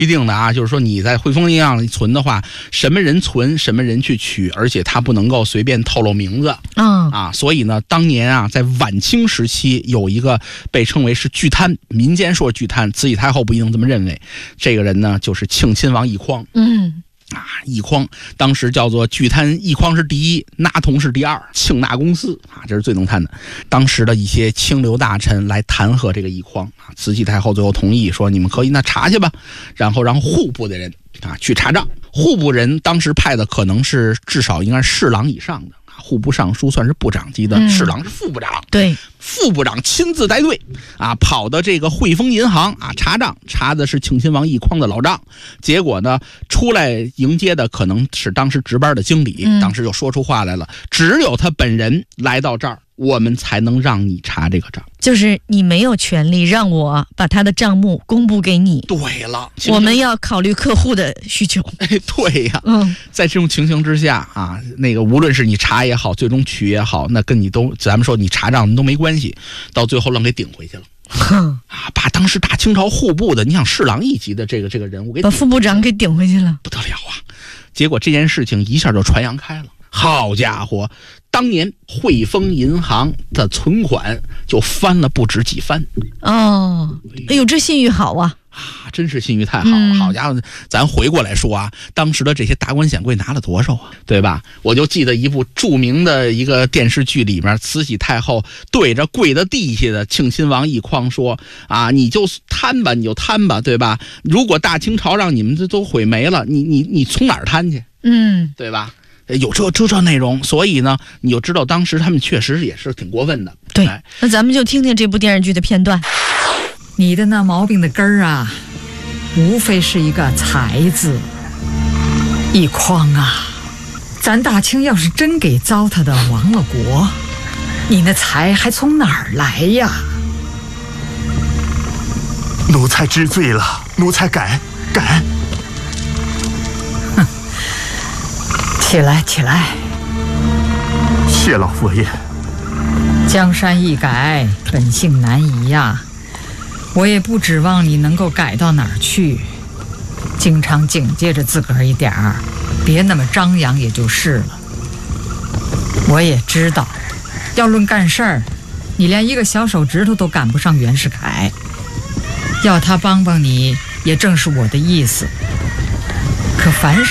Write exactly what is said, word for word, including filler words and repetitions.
规定的啊，就是说你在汇丰银行里存的话，什么人存什么人去取，而且他不能够随便透露名字。 嗯啊，所以呢，当年啊，在晚清时期有一个被称为是巨贪，民间说巨贪，慈禧太后不一定这么认为。这个人呢，就是庆亲王奕匡。 嗯。 啊，奕匡当时叫做巨贪，奕匡是第一，纳同是第二，庆纳公司啊，这是最能贪的。当时的一些清流大臣来弹劾这个奕匡啊，慈禧太后最后同意说，你们可以那查去吧，然后让户部的人啊去查账。户部人当时派的可能是至少应该是侍郎以上的。户部尚书算是部长级的，嗯、侍郎是副部长， 对， 副部长亲自带队啊，跑到这个汇丰银行啊查账，查的是庆亲王奕匡的老账。结果呢，出来迎接的可能是当时值班的经理，嗯、当时就说出话来了，只有他本人来到这儿，我们才能让你查这个账。 就是你没有权利让我把他的账目公布给你。 对了， 我们要考虑客户的需求。 哎，对呀， 嗯，在这种情形之下啊，那个无论是你查也好，最终取也好，那跟你都咱们说你查账都没关系，到最后愣给顶回去了。啊，把当时大清朝户部的，你想侍郎一级的这个这个人物给把副部长给顶回去了， 不得了啊！结果这件事情一下就传扬开了。好家伙，当年汇丰银行的存款就翻了不止几番。 哦，哎呦，这信誉好啊！ 啊，真是信誉太好了！嗯、好家伙，咱回过来说啊，当时的这些达官显贵拿了多少啊，对吧？我就记得一部著名的一个电视剧里面，慈禧太后对着跪在地下的庆亲王奕匡说：“啊，你就贪吧，你就贪吧，对吧？如果大清朝让你们这都毁没了，你你你从哪儿贪去？ 嗯， 对吧？”有这这这内容，所以呢，你就知道当时他们确实也是挺过分的。 对，那咱们就听听这部电视剧的片段。 你的那毛病的根儿啊，无非是一个财字。奕匡啊，咱大清要是真给糟蹋的亡了国，你那财还从哪儿来呀？ 奴才知罪了，奴才改改。 哼，起来起来。 谢老佛爷。 江山易改，本性难移呀。我也不指望你能够改到哪儿去，经常警戒着自个儿一点儿，别那么张扬也就是了。我也知道，要论干事儿，你连一个小手指头都赶不上袁世凯，要他帮帮你，也正是我的意思。可凡是